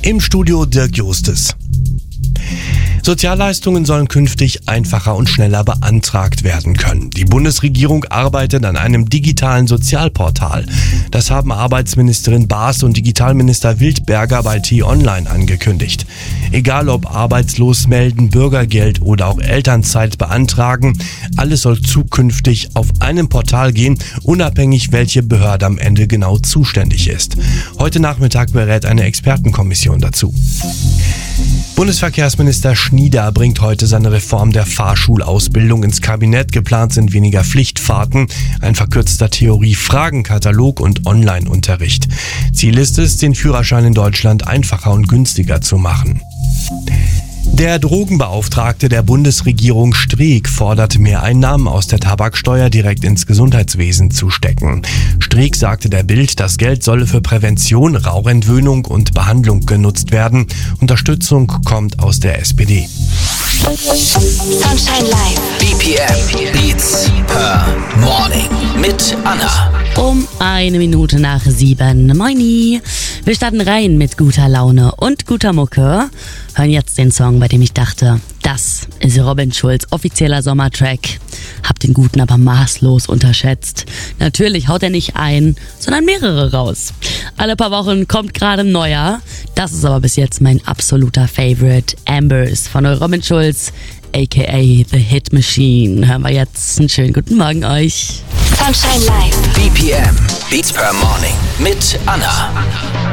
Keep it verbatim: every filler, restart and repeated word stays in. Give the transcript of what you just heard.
Im Studio Dirk Justes. Sozialleistungen sollen künftig einfacher und schneller beantragt werden können. Die Bundesregierung arbeitet an einem digitalen Sozialportal. Das haben Arbeitsministerin Baas und Digitalminister Wildberger bei T-Online angekündigt. Egal ob arbeitslos melden, Bürgergeld oder auch Elternzeit beantragen, alles soll zukünftig auf einem Portal gehen, unabhängig welche Behörde am Ende genau zuständig ist. Heute Nachmittag berät eine Expertenkommission dazu. Bundesverkehrsminister Schnieder bringt heute seine Reform der Fahrschulausbildung ins Kabinett. Geplant sind weniger Pflichtfahrten, ein verkürzter Theorie-Fragenkatalog und Online-Unterricht. Ziel ist es, den Führerschein in Deutschland einfacher und günstiger zu machen. Der Drogenbeauftragte der Bundesregierung Streeck fordert, mehr Einnahmen aus der Tabaksteuer direkt ins Gesundheitswesen zu stecken. Streeck sagte der Bild, das Geld solle für Prävention, Rauchentwöhnung und Behandlung genutzt werden. Unterstützung kommt aus der S P D. Sunshine Live. B P M. Beats per Morning. Mit Anna. Um eine Minute nach sieben. Moini. Wir starten rein mit guter Laune und guter Mucke. Hören jetzt den Song, bei dem ich dachte, das ist Robin Schulz' offizieller Sommertrack. Hab den Guten aber maßlos unterschätzt. Natürlich haut er nicht ein, sondern mehrere raus. Alle paar Wochen kommt gerade ein neuer. Das ist aber bis jetzt mein absoluter Favorite. Ambers von Robin Schulz, aka The Hit Machine. Hören wir jetzt. Einen schönen guten Morgen euch. Sunshine Live. B P M. Beats per Morning. Mit Anna.